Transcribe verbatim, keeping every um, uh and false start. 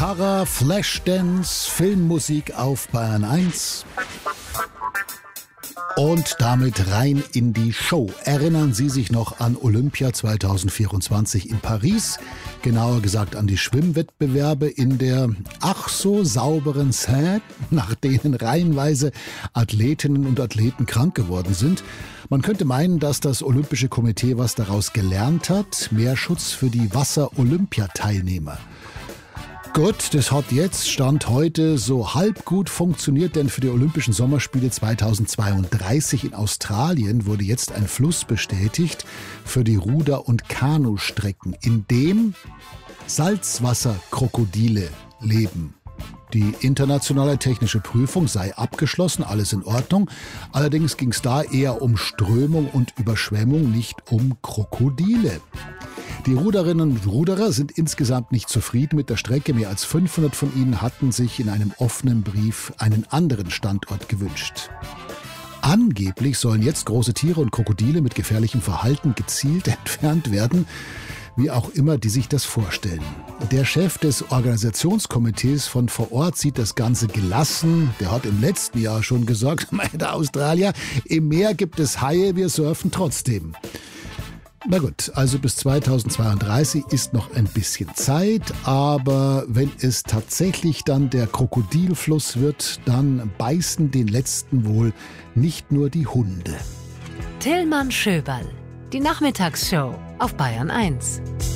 Para, Flashdance, Filmmusik auf Bayern eins. Und damit rein in die Show. Erinnern Sie sich noch an Olympia zwanzig vierundzwanzig in Paris? Genauer gesagt an die Schwimmwettbewerbe in der ach so sauberen Seine, nach denen reihenweise Athletinnen und Athleten krank geworden sind. Man könnte meinen, dass das Olympische Komitee was daraus gelernt hat. Mehr Schutz für die Wasser-Olympiateilnehmer. Gut, das hat jetzt, Stand heute, so halb gut funktioniert, denn für die Olympischen Sommerspiele zweitausendzweiunddreißig in Australien wurde jetzt ein Fluss bestätigt für die Ruder- und Kanustrecken, in dem Salzwasserkrokodile leben. Die internationale technische Prüfung sei abgeschlossen, alles in Ordnung. Allerdings ging es da eher um Strömung und Überschwemmung, nicht um Krokodile. Die Ruderinnen und Ruderer sind insgesamt nicht zufrieden mit der Strecke. Mehr als fünfhundert von ihnen hatten sich in einem offenen Brief einen anderen Standort gewünscht. Angeblich sollen jetzt große Tiere und Krokodile mit gefährlichem Verhalten gezielt entfernt werden, wie auch immer die sich das vorstellen. Der Chef des Organisationskomitees von vor Ort sieht das Ganze gelassen. Der hat im letzten Jahr schon gesagt, meine Australier, im Meer gibt es Haie, wir surfen trotzdem. Na gut, also bis zweitausendzweiunddreißig ist noch ein bisschen Zeit, aber wenn es tatsächlich dann der Krokodilfluss wird, dann beißen den letzten wohl nicht nur die Hunde. Tillmann Schöberl, die Nachmittagsshow auf Bayern eins.